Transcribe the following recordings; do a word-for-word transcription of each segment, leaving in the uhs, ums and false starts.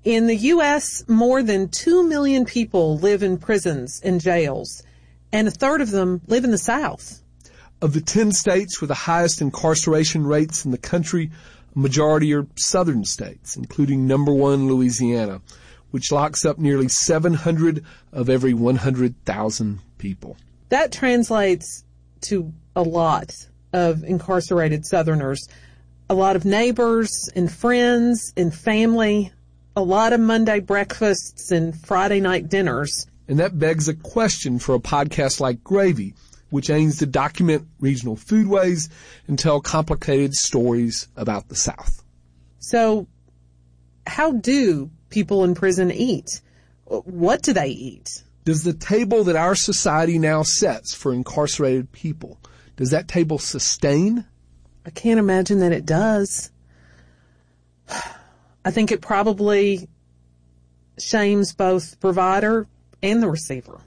In the U S, more than two million people live in prisons and jails, and a third of them live in the South. Of the ten states with the highest incarceration rates in the country, a majority are southern states, including number one Louisiana, which locks up nearly seven hundred of every one hundred thousand people. That translates to a lot of incarcerated Southerners, a lot of neighbors and friends and family, a lot of Monday breakfasts and Friday night dinners. And that begs a question for a podcast like Gravy, which aims to document regional foodways and tell complicated stories about the South. So, how do people in prison eat? What do they eat? Does the table that our society now sets for incarcerated people, does that table sustain? I can't imagine that it does. I think it probably shames both the provider and the receiver.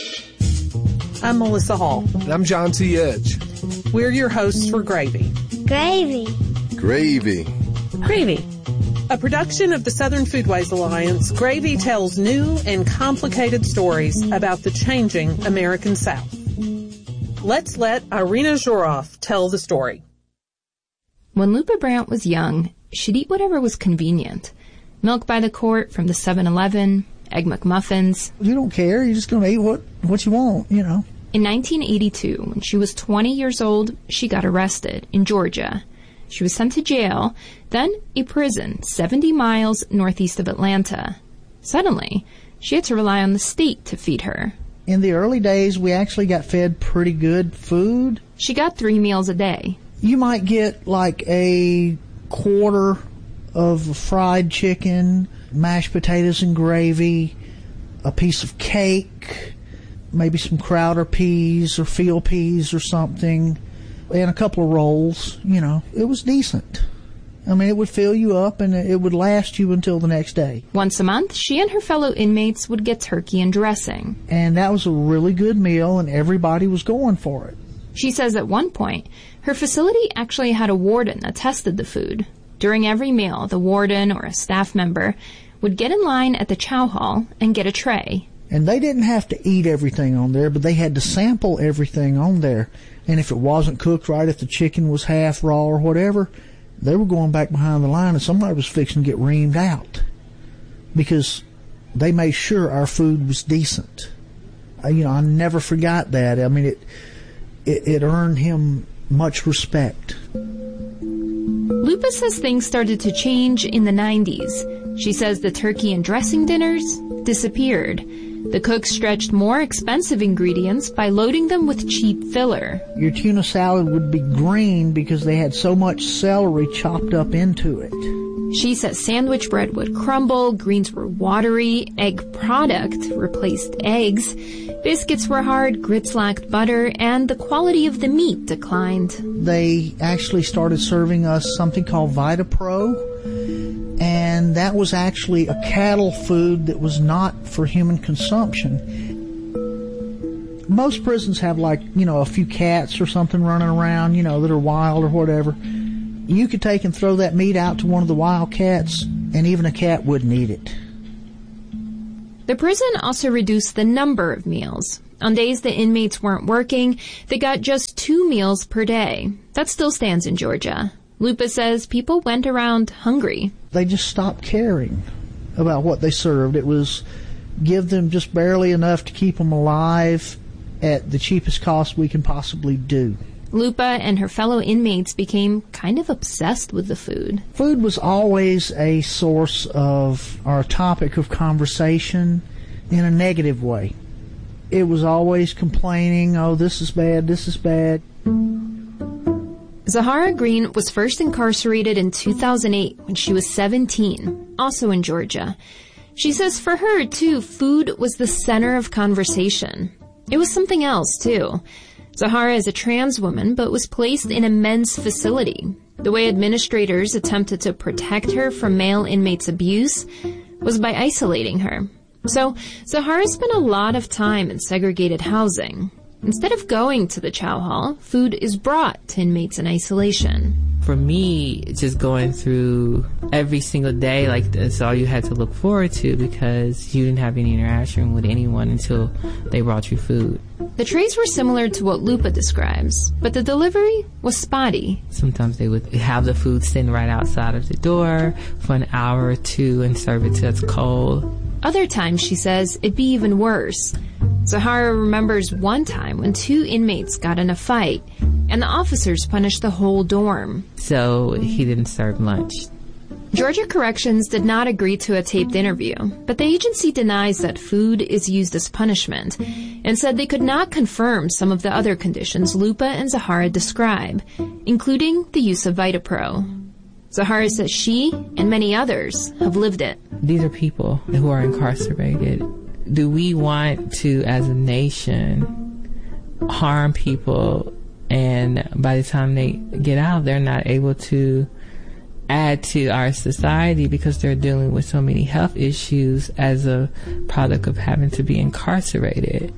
I'm Melissa Hall. And I'm John T. Edge. We're your hosts for Gravy. Gravy. Gravy. Gravy. A production of the Southern Foodways Alliance, Gravy tells new and complicated stories about the changing American South. Let's let Irina Zhorov tell the story. When Lupa Brandt was young, she'd eat whatever was convenient. Milk by the quart from the seven eleven, Egg McMuffins. You don't care. You're just going to eat what, what you want, you know. In nineteen eighty-two, when she was twenty years old, she got arrested in Georgia. She was sent to jail, then a prison seventy miles northeast of Atlanta. Suddenly, she had to rely on the state to feed her. In the early days, we actually got fed pretty good food. She got three meals a day. You might get like a quarter of fried chicken, mashed potatoes and gravy, a piece of cake, maybe some Crowder peas or field peas or something, and a couple of rolls. You know, it was decent. I mean, it would fill you up and it would last you until the next day. Once a month, she and her fellow inmates would get turkey and dressing. And that was a really good meal, and everybody was going for it. She says at one point, her facility actually had a warden that tested the food. During every meal, the warden or a staff member would get in line at the chow hall and get a tray. And they didn't have to eat everything on there, but they had to sample everything on there. And if it wasn't cooked right, if the chicken was half raw or whatever, they were going back behind the line and somebody was fixing to get reamed out because they made sure our food was decent. I, you know, I never forgot that. I mean, it, it, it earned him much respect. Lupa says things started to change in the nineties. She says the turkey and dressing dinners disappeared. The cooks stretched more expensive ingredients by loading them with cheap filler. Your tuna salad would be green because they had so much celery chopped up into it. She says sandwich bread would crumble, greens were watery, egg product replaced eggs, biscuits were hard, grits lacked butter, and the quality of the meat declined. They actually started serving us something called VitaPro, and that was actually a cattle food that was not for human consumption. Most prisons have, like, you know, a few cats or something running around, you know, that are wild or whatever. You could take and throw that meat out to one of the wild cats, and even a cat wouldn't eat it. The prison also reduced the number of meals. On days the inmates weren't working, they got just two meals per day. That still stands in Georgia. Lupa says people went around hungry. They just stopped caring about what they served. It was give them just barely enough to keep them alive at the cheapest cost we can possibly do. Lupa and her fellow inmates became kind of obsessed with the food. Food was always a source of, or a topic of conversation in a negative way. It was always complaining, oh, this is bad, this is bad. Zahara Green was first incarcerated in two thousand eight when she was seventeen, also in Georgia. She says for her, too, food was the center of conversation. It was something else, too. Zahara is a trans woman, but was placed in a men's facility. The way administrators attempted to protect her from male inmates' abuse was by isolating her. So, Zahara spent a lot of time in segregated housing. Instead of going to the chow hall, food is brought to inmates in isolation. For me, just going through every single day, like, that's all you had to look forward to because you didn't have any interaction with anyone until they brought you food. The trays were similar to what Lupa describes, but the delivery was spotty. Sometimes they would have the food sitting right outside of the door for an hour or two and serve it till it's cold. Other times, she says, it'd be even worse. Zahara remembers one time when two inmates got in a fight, and the officers punished the whole dorm. So he didn't serve lunch. Georgia Corrections did not agree to a taped interview, but the agency denies that food is used as punishment and said they could not confirm some of the other conditions Lupa and Zahara describe, including the use of Vitapro. Zahara says she and many others have lived it. These are people who are incarcerated. Do we want to, as a nation, harm people, and by the time they get out, they're not able to add to our society because they're dealing with so many health issues as a product of having to be incarcerated?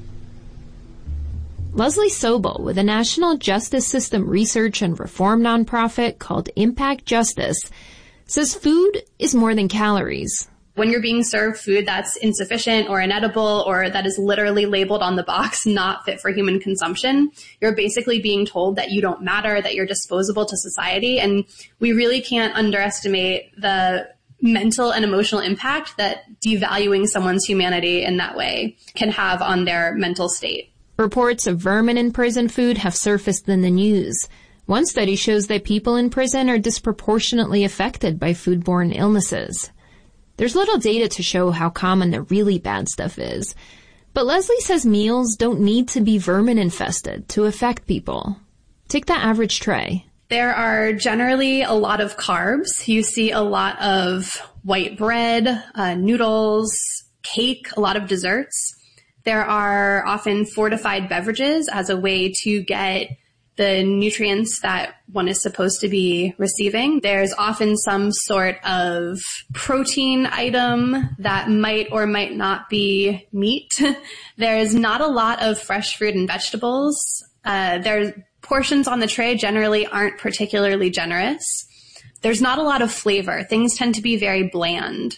Leslie Sobel with a National Justice System Research and Reform nonprofit called Impact Justice says food is more than calories. When you're being served food that's insufficient or inedible or that is literally labeled on the box not fit for human consumption, you're basically being told that you don't matter, that you're disposable to society. And we really can't underestimate the mental and emotional impact that devaluing someone's humanity in that way can have on their mental state. Reports of vermin in prison food have surfaced in the news. One study shows that people in prison are disproportionately affected by foodborne illnesses. There's little data to show how common the really bad stuff is. But Leslie says meals don't need to be vermin infested to affect people. Take the average tray. There are generally a lot of carbs. You see a lot of white bread, uh, noodles, cake, a lot of desserts. There are often fortified beverages as a way to get the nutrients that one is supposed to be receiving. There's often some sort of protein item that might or might not be meat. There's not a lot of fresh fruit and vegetables. Uh, there's portions on the tray generally aren't particularly generous. There's not a lot of flavor. Things tend to be very bland.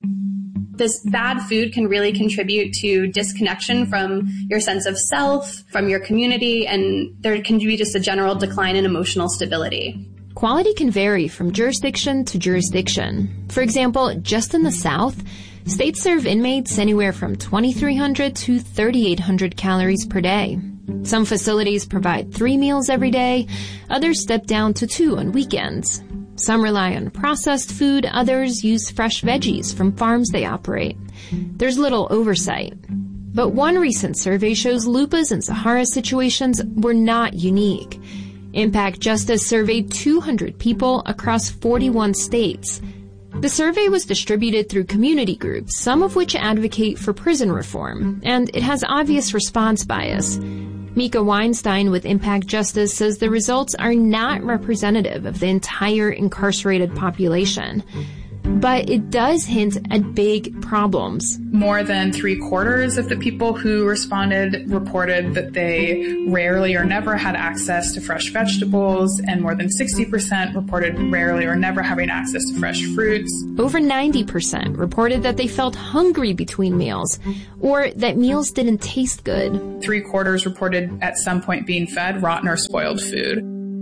This bad food can really contribute to disconnection from your sense of self, from your community, and there can be just a general decline in emotional stability. Quality can vary from jurisdiction to jurisdiction. For example, just in the South, states serve inmates anywhere from twenty-three hundred to thirty-eight hundred calories per day. Some facilities provide three meals every day, others step down to two on weekends. Some rely on processed food, others use fresh veggies from farms they operate. There's little oversight. But one recent survey shows Lupa's and Zahara's situations were not unique. Impact Justice surveyed two hundred people across forty-one states. The survey was distributed through community groups, some of which advocate for prison reform, and it has obvious response bias. Mika Weinstein with Impact Justice says the results are not representative of the entire incarcerated population. But it does hint at big problems. More than three quarters of the people who responded reported that they rarely or never had access to fresh vegetables, and more than sixty percent reported rarely or never having access to fresh fruits. Over ninety percent reported that they felt hungry between meals, or that meals didn't taste good. Three quarters reported at some point being fed rotten or spoiled food.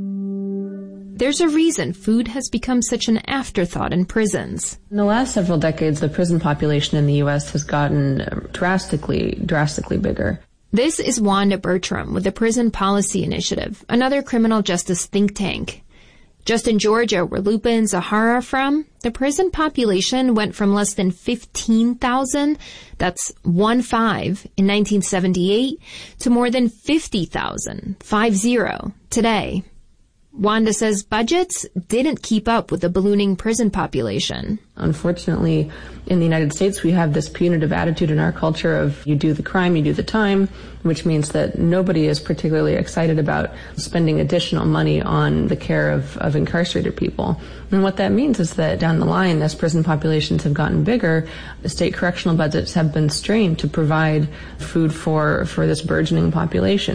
There's a reason food has become such an afterthought in prisons. In the last several decades, the prison population in the U S has gotten drastically, drastically bigger. This is Wanda Bertram with the Prison Policy Initiative, another criminal justice think tank. Just in Georgia, where Lupa and Zahara are from, the prison population went from less than fifteen thousand, that's one five, in nineteen seventy-eight, to more than fifty thousand, five zero, today. Wanda says budgets didn't keep up with the ballooning prison population. Unfortunately, in the United States, we have this punitive attitude in our culture of you do the crime, you do the time, which means that nobody is particularly excited about spending additional money on the care of, of incarcerated people. And what that means is that down the line, as prison populations have gotten bigger, the state correctional budgets have been strained to provide food for, for this burgeoning population.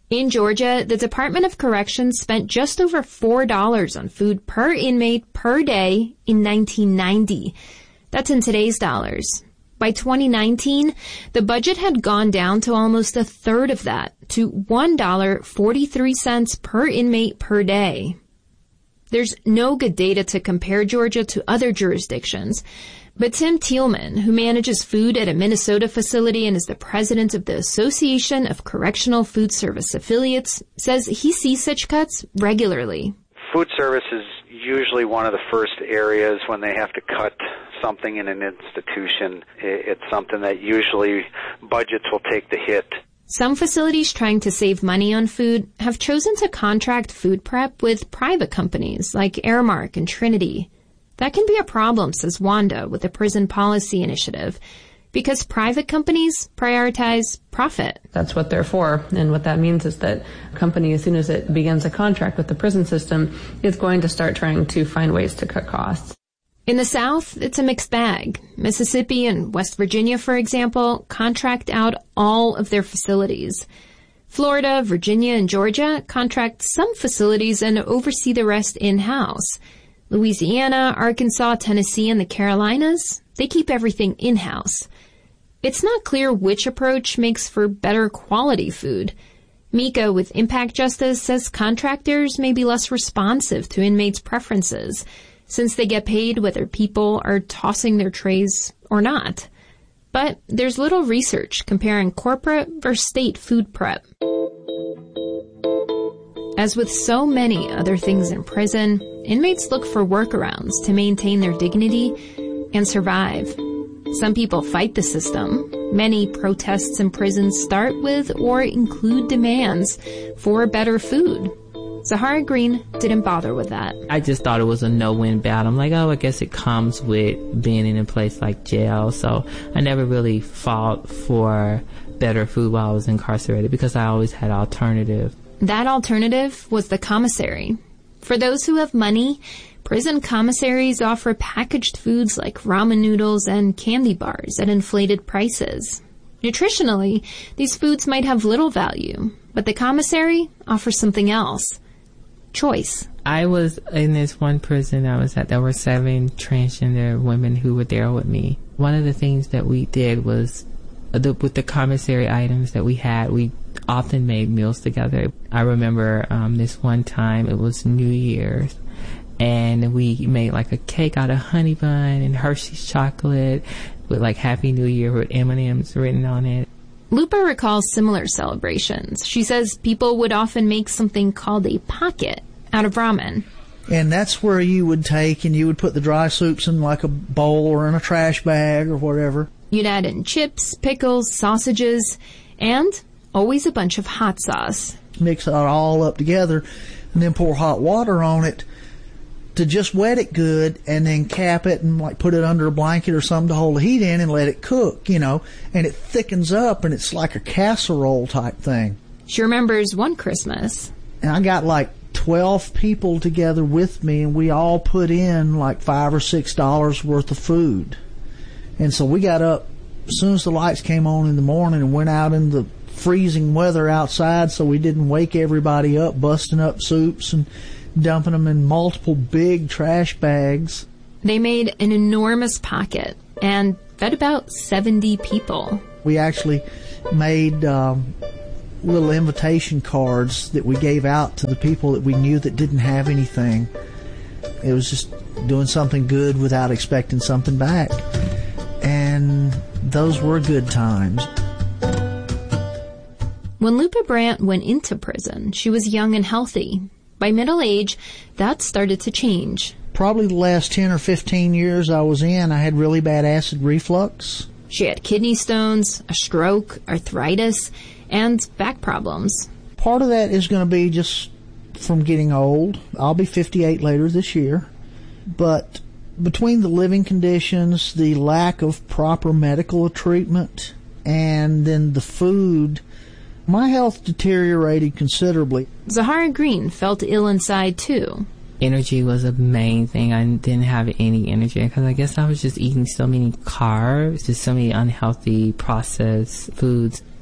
In Georgia, the Department of Corrections spent just over four dollars on food per inmate per day in nineteen ninety. That's in today's dollars. By twenty nineteen, the budget had gone down to almost a third of that, to one dollar and forty-three cents per inmate per day. There's no good data to compare Georgia to other jurisdictions, but Tim Thielman, who manages food at a Minnesota facility and is the president of the Association of Correctional Food Service Affiliates, says he sees such cuts regularly. Food service is usually one of the first areas when they have to cut something in an institution. It's something that usually budgets will take the hit. Some facilities trying to save money on food have chosen to contract food prep with private companies like Aramark and Trinity. That can be a problem, says Wanda with the Prison Policy Initiative, because private companies prioritize profit. That's what they're for. And what that means is that a company, as soon as it begins a contract with the prison system, is going to start trying to find ways to cut costs. In the South, it's a mixed bag. Mississippi and West Virginia, for example, contract out all of their facilities. Florida, Virginia, and Georgia contract some facilities and oversee the rest in-house. Louisiana, Arkansas, Tennessee, and the Carolinas, they keep everything in-house. It's not clear which approach makes for better quality food. Mika with Impact Justice says contractors may be less responsive to inmates' preferences, since they get paid whether people are tossing their trays or not. But there's little research comparing corporate versus state food prep. As with so many other things in prison, inmates look for workarounds to maintain their dignity and survive. Some people fight the system. Many protests in prison start with or include demands for better food. Zahara Green didn't bother with that. I just thought it was a no-win battle. I'm like, oh, I guess it comes with being in a place like jail. So I never really fought for better food while I was incarcerated because I always had alternative. That alternative was the commissary. For those who have money, prison commissaries offer packaged foods like ramen noodles and candy bars at inflated prices. Nutritionally, these foods might have little value, but the commissary offers something else. Choice. I was in this one prison I was at. There were seven transgender women who were there with me. One of the things that we did was, the, with the commissary items that we had, we often made meals together. I remember um, this one time, it was New Year's, and we made like a cake out of honey bun and Hershey's chocolate with like Happy New Year with M and M's written on it. Lupa recalls similar celebrations. She says people would often make something called a pocket out of ramen. And that's where you would take and you would put the dry soups in like a bowl or in a trash bag or whatever. You'd add in chips, pickles, sausages, and always a bunch of hot sauce. Mix it all up together and then pour hot water on it to just wet it good and then cap it and like put it under a blanket or something to hold the heat in and let it cook, you know, and it thickens up and it's like a casserole type thing. She remembers one Christmas. And I got like twelve people together with me and we all put in like five or six dollars worth of food. And so we got up as soon as the lights came on in the morning and went out in the freezing weather outside so we didn't wake everybody up, busting up soups and dumping them in multiple big trash bags. They made an enormous pocket and fed about seventy people. We actually made um, little invitation cards that we gave out to the people that we knew that didn't have anything. It was just doing something good without expecting something back. And those were good times. When Lupa Brandt went into prison, she was young and healthy. By middle age, that started to change. Probably the last ten or fifteen years I was in, I had really bad acid reflux. She had kidney stones, a stroke, arthritis, and back problems. Part of that is going to be just from getting old. I'll be fifty-eight later this year. But between the living conditions, the lack of proper medical treatment, and then the food, my health deteriorated considerably. Zahara Green felt ill inside, too. Energy was a main thing. I didn't have any energy because I guess I was just eating so many carbs, just so many unhealthy processed foods.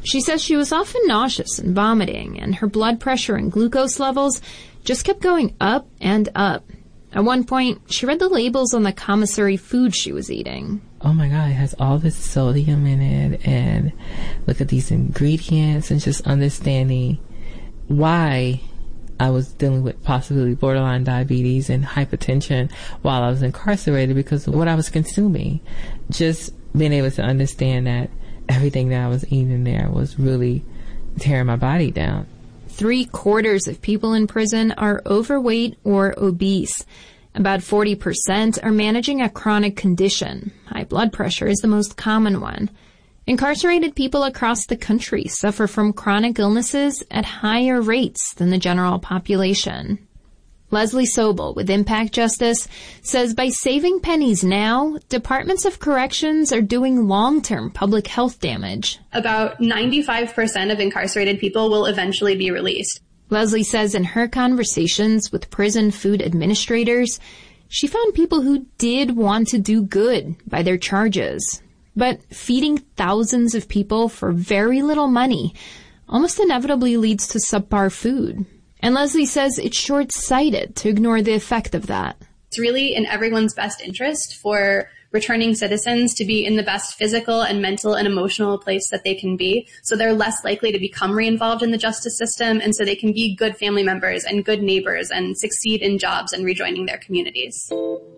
She says she was often nauseous and vomiting, and her blood pressure and glucose levels just kept going up and up. At one point, she read the labels on the commissary food she was eating. Oh my God, it has all this sodium in it, and look at these ingredients, and just understanding why I was dealing with possibly borderline diabetes and hypertension while I was incarcerated because of what I was consuming. Just being able to understand that everything that I was eating there was really tearing my body down. Three quarters of people in prison are overweight or obese. About forty percent are managing a chronic condition. High blood pressure is the most common one. Incarcerated people across the country suffer from chronic illnesses at higher rates than the general population. Leslie Sobel with Impact Justice says by saving pennies now, departments of corrections are doing long-term public health damage. About ninety-five percent of incarcerated people will eventually be released. Leslie says in her conversations with prison food administrators, she found people who did want to do good by their charges. But feeding thousands of people for very little money almost inevitably leads to subpar food. And Leslie says it's short-sighted to ignore the effect of that. It's really in everyone's best interest for returning citizens to be in the best physical and mental and emotional place that they can be, so they're less likely to become re-involved in the justice system, and so they can be good family members and good neighbors and succeed in jobs and rejoining their communities.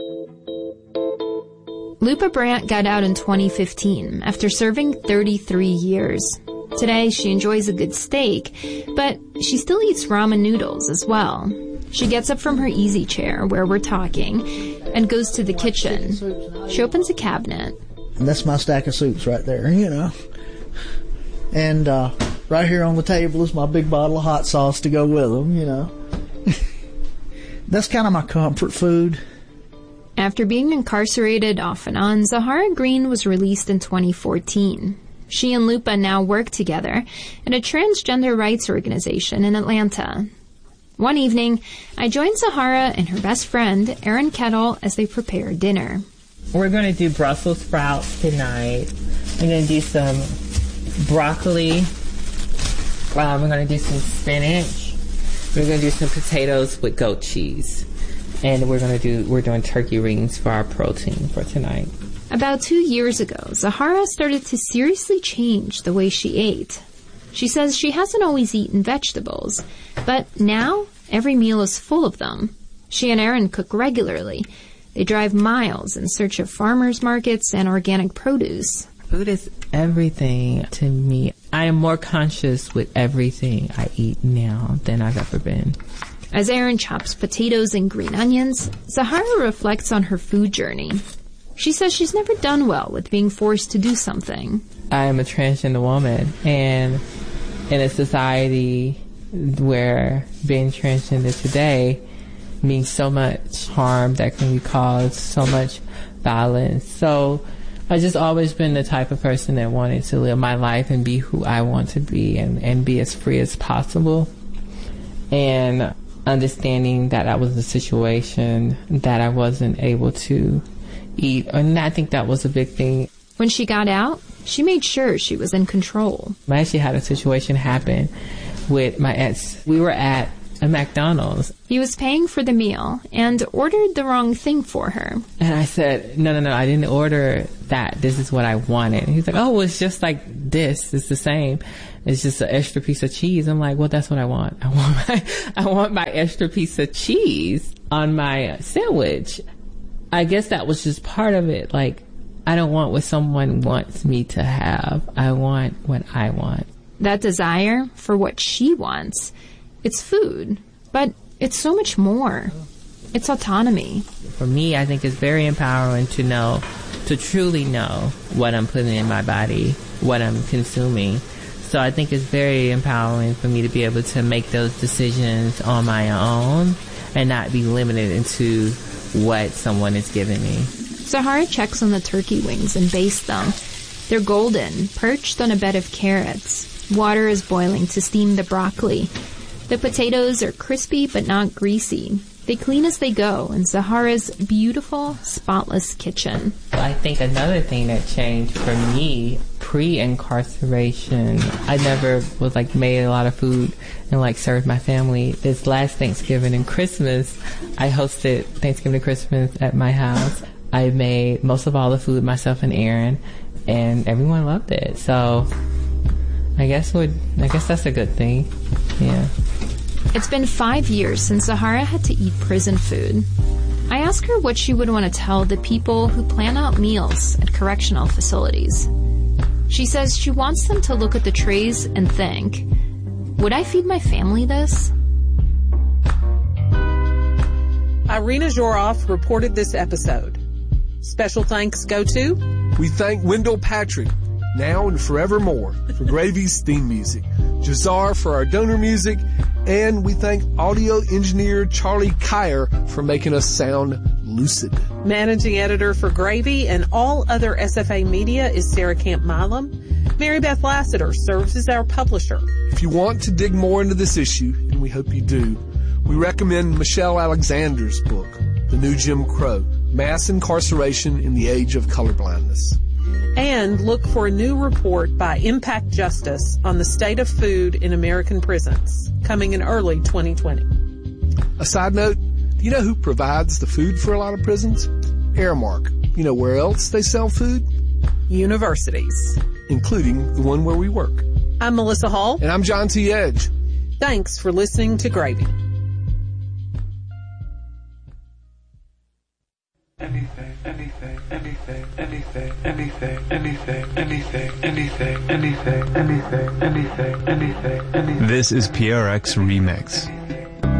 Lupa Brandt got out in twenty fifteen after serving thirty-three years. Today, she enjoys a good steak, but she still eats ramen noodles as well. She gets up from her easy chair where we're talking and goes to the kitchen. She opens a cabinet. And that's my stack of soups right there, you know. And uh, right here on the table is my big bottle of hot sauce to go with them, you know. That's kind of my comfort food. After being incarcerated off and on, Zahara Green was released in twenty fourteen. She and Lupa now work together at a transgender rights organization in Atlanta. One evening, I joined Zahara and her best friend, Erin Kettle, as they prepare dinner. We're going to do Brussels sprouts tonight. We're going to do some broccoli. Um, we're going to do some spinach. We're going to do some potatoes with goat cheese. And we're going to do, we're doing turkey rings for our protein for tonight. About two years ago, Zahara started to seriously change the way she ate. She says she hasn't always eaten vegetables, but now every meal is full of them. She and Erin cook regularly. They drive miles in search of farmers markets and organic produce. Food is everything to me. I am more conscious with everything I eat now than I've ever been. As Erin chops potatoes and green onions, Zahara reflects on her food journey. She says she's never done well with being forced to do something. I am a transgender woman, and in a society where being transgender today means so much harm that can be caused, so much violence. So I've just always been the type of person that wanted to live my life and be who I want to be and, and be as free as possible. And understanding that that was a situation that I wasn't able to eat. And I think that was a big thing. When she got out, she made sure she was in control. I actually had a situation happen with my ex. We were at a McDonald's. He was paying for the meal and ordered the wrong thing for her. And I said, no, no, no, I didn't order that. This is what I wanted. And he's like, oh, well, it's just like this. It's the same. It's just an extra piece of cheese. I'm like, well, that's what I want. I want my, I want my extra piece of cheese on my sandwich. I guess that was just part of it. Like, I don't want what someone wants me to have. I want what I want. That desire for what she wants, it's food, but it's so much more. It's autonomy. For me, I think it's very empowering to know, to truly know what I'm putting in my body, what I'm consuming. So I think it's very empowering for me to be able to make those decisions on my own and not be limited into what someone is giving me. Zahara checks on the turkey wings and bastes them. They're golden, perched on a bed of carrots. Water is boiling to steam the broccoli. The potatoes are crispy but not greasy. They clean as they go in Zahara's beautiful, spotless kitchen. I think another thing that changed for me pre-incarceration, I never was like made a lot of food and like served my family. This last Thanksgiving and Christmas, I hosted Thanksgiving and Christmas at my house. I made most of all the food myself and Aaron, and everyone loved it. So I guess would I guess that's a good thing. Yeah. It's been five years since Zahara had to eat prison food. I asked her what she would want to tell the people who plan out meals at correctional facilities. She says she wants them to look at the trays and think, would I feed my family this? Irina Zhorov reported this episode. Special thanks go to... We thank Wendell Patrick, now and forevermore, for Gravy's theme music, Jazar for our donor music, and we thank audio engineer Charlie Kyer for making us sound lucid. Managing editor for Gravy and all other S F A media is Sarah Camp Milam. Mary Beth Lassiter serves as our publisher. If you want to dig more into this issue, and we hope you do, we recommend Michelle Alexander's book, The New Jim Crow, Mass Incarceration in the Age of Colorblindness. And look for a new report by Impact Justice on the state of food in American prisons, coming in early twenty twenty. A side note, do you know who provides the food for a lot of prisons? Aramark. You know where else they sell food? Universities. Including the one where we work. I'm Melissa Hall. And I'm John T. Edge. Thanks for listening to Gravy. Anything, anything, anything, anything, anything, anything, anything, anything, anything, anything, anything, anything, anything. This is P R X Remix.